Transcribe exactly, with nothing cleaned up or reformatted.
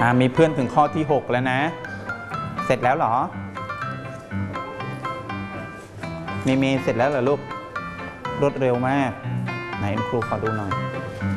อ่ามีเพื่อนถึงข้อที่หกแล้วนะเสร็จแล้วเหรอมีมีเสร็จแล้วเหรอลูกรวดเร็วมากไหนครูขอดูหน่อย